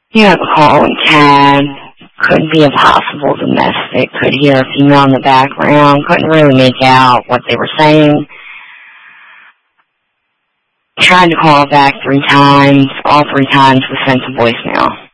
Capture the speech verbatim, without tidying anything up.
You have a calling tag. Couldn't be a possible domestic. Could hear a female in the background. Couldn't really make out what they were saying. Tried to call back three times. All three times was sent to voicemail.